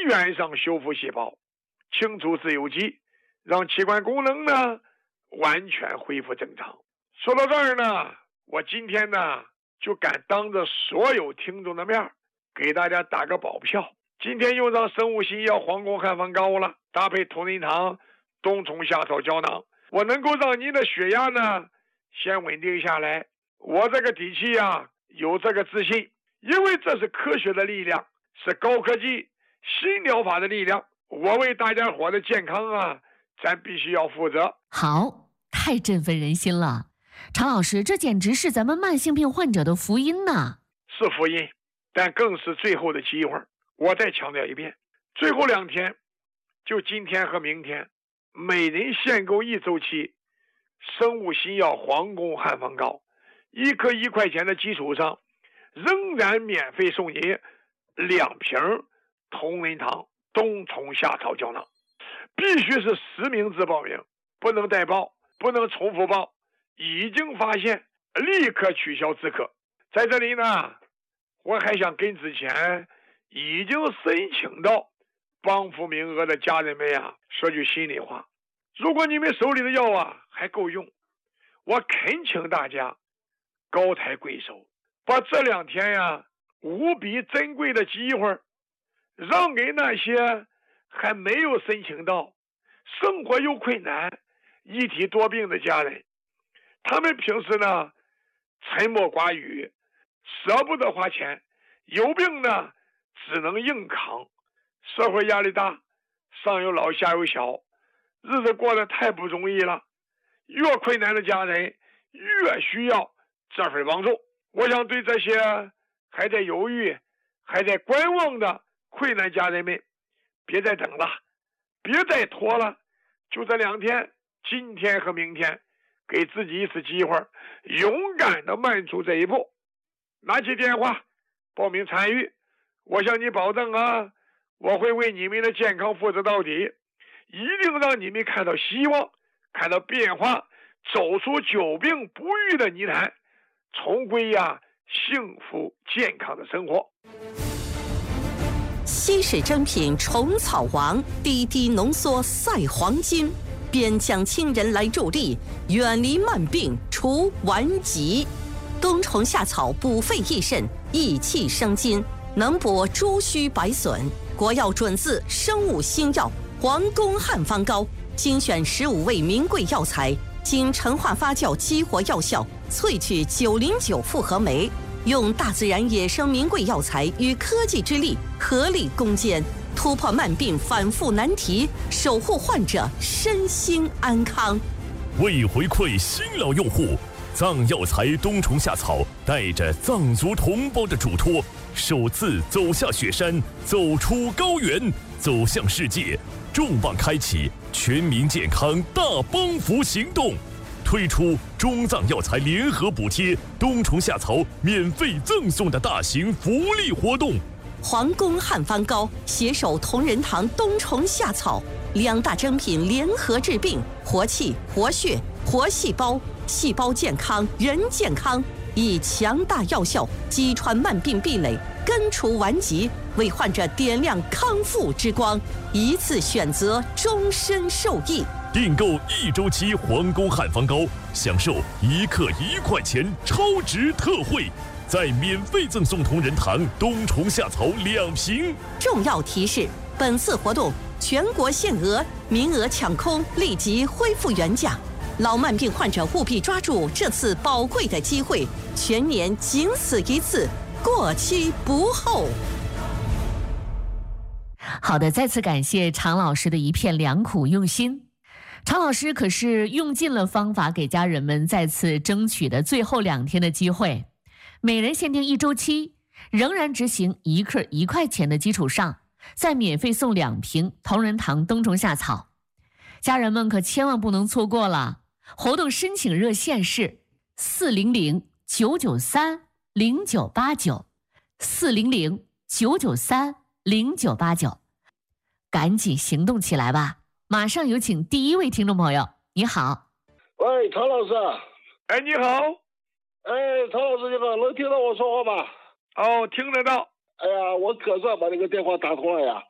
原上修复细胞，清除自由基，让器官功能呢完全恢复正常。说到这儿呢，我今天呢就敢当着所有听众的面给大家打个保票，今天用上生物新药皇宫汉方膏了，搭配同仁堂冬虫夏草胶囊，我能够让您的血压呢先稳定下来。我这个底气有这个自信，因为这是科学的力量，是高科技新疗法的力量。我为大家伙的健康咱必须要负责。 好，太振奋人心了。常老师，这简直是咱们慢性病患者的福音呐！ 是福音，但更是最后的机会。我再强调一遍，最后2天，就今天和明天，每人限购1周期生物新药皇宫汉方膏，1颗1块钱的基础上，仍然免费送您2瓶同仁堂冬虫夏草胶囊，必须是实名制报名，不能代报，不能重复报，已经发现立刻取消即可。在这里呢，我还想跟之前已经申请到帮扶名额的家人们说句心里话，如果你们手里的药还够用，我恳请大家高抬贵手，把这2天无比珍贵的机会让给那些还没有申请到、生活又困难、一体多病的家人。他们平时呢沉默寡语，舍不得花钱，有病呢只能硬扛，社会压力大，上有老下有小，日子过得太不容易了。越困难的家人越需要这份帮助。我想对这些还在犹豫、还在观望的困难家人们，别再等了，别再拖了，就这2天，今天和明天，给自己一次机会，勇敢的迈出这一步，拿起电话报名参与。我向你保证我会为你们的健康负责到底，一定让你们看到希望，看到变化，走出久病不愈的泥潭，重归幸福健康的生活。 稀世珍品虫草王，滴滴浓缩赛黄金，边疆亲人来助力，远离慢病除顽疾。冬虫夏草补肺益肾，益气生津，能补诸虚百损。国药准字生物新药皇宫汉方膏，精选15味名贵药材，经陈化发酵激活药效，萃取909复合酶，用大自然野生名贵药材与科技之力合力攻坚，突破慢病反复难题，守护患者身心安康。 为回馈新老用户，藏药材冬虫夏草带着藏族同胞的嘱托，首次走下雪山，走出高原，走向世界，重磅开启全民健康大帮扶行动，推出中藏药材联合补贴冬虫夏草免费赠送的大型福利活动。 皇宫汉方膏携手同仁堂冬虫夏草2大珍品联合治病，活气、活血、活细胞，细胞健康，人健康，以强大药效击穿慢病壁垒，根除顽疾，为患者点亮康复之光，一次选择，终身受益。 订购1周期皇宫汉方膏，享受1克1块钱超值特惠，再免费赠送同仁堂冬虫夏草2瓶。 重要提示：本次活动全国限额，名额抢空，立即恢复原价。老慢病患者务必抓住这次宝贵的机会，全年仅此一次，过期不候。 好的，再次感谢常老师的一片良苦用心。常老师可是用尽了方法，给家人们再次争取的最后2天的机会，每人限定1周期，仍然执行1克1块钱的基础上，再免费送2瓶同仁堂冬虫夏草。家人们可千万不能错过了，活动申请热线是400-993-0989 400-993-0989，赶紧行动起来吧！马上有请第1位听众朋友。你好。 喂，常老师。 哎，你好。 哎，常老师你好，能听到我说话吗？ 哦，听得到。 哎呀，我可算把这个电话打通了呀。